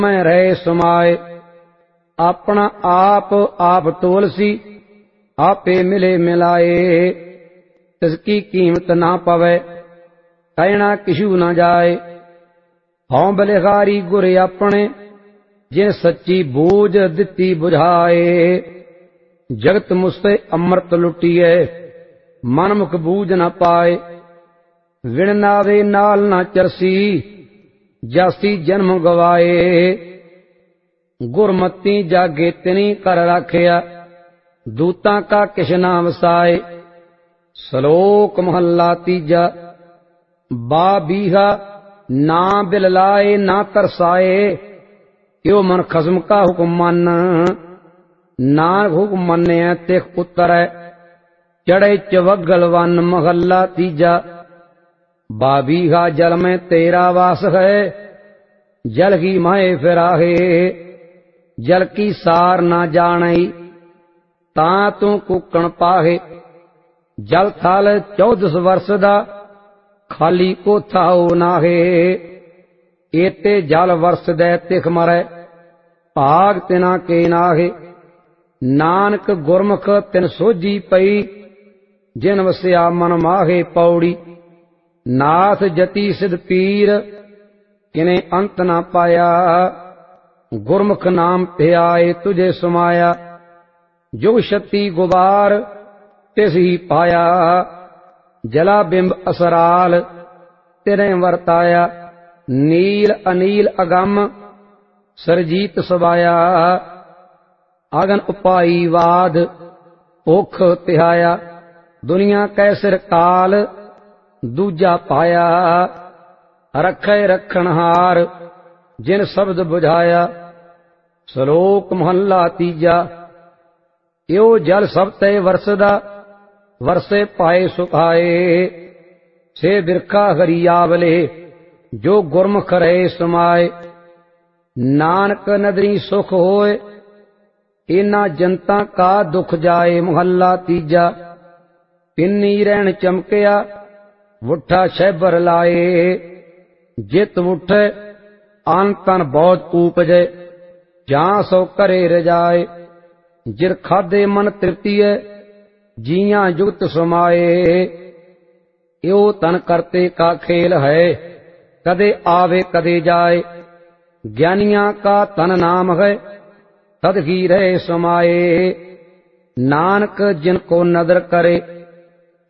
मैं रहे समाए। अपना आप आप तोलसी आपे मिले मिलाए। तिसकी कीमत ना पवे कहना किशु न जाए। हों बलिहारी गुर अपने जिन सच्ची बूझ दिती बुझाए। जगत मुझसे अमृत लुटिए मन मुख बूझ न पाए। विण नावे नाल न चरसी जासी जन्म गवाए। गुरमती जागे तिनी कर राखिया दूतां का किश ना वसाए। श्लोक महला तीजा। बा बीहा ना बिल लाए ना तरसाए। यो मन खसम का हुक्म मन नानक हुक्म मन्ने तिख उतर। चढ़े चवगल वन महला तीजा। बाबीहा जल में तेरा वास है जल की माए फिराहे। जल की सार ना जानई ता तू कुकण पाहे। जल थल 14 वर्ष दा खाली कोथा हो नाहे। एते जल वर्ष दे तिख मरै भाग तिना के नाहे। नानक गुरमुख तिन सोझी पई जिन वसिया मन माहे पौड़ी। नाथ जति सिद्ध पीर किने अंत ना पाया। गुरमुख नाम ध्याए तुझे समाया। जुग शक्ति गुबार तिस ही पाया। जला बिंब असराल तिने वरताया। नील अनील अगम सरजीत सबाया। अगन उपाई वाद भुख तिहाया। दुनिया कैसर काल दूजा पाया। रखे रखनहार जिन शब्द बुझाया। श्लोक महला तीजा। यो जल सब ते वर्षदा वर्षे पाए सुखाए। से बिरखा हरियावले जो गुरमुख रहे समाए। नानक नदरी सुख होए इना जनता का दुख जाए। महला तीजा। पिन्नी रहन चमकिया वुठा शैबर लाए। जित उठे आन तन बहुत उपजे जहां सो करे रजाए। जिर खादे मन तृप्तिय जिया जुगत समाए। यो तन करते का खेल है कदे आवे कदे जाए। ज्ञानिया का तन नाम है तद ही रहे समाए। नानक जिनको नदर करे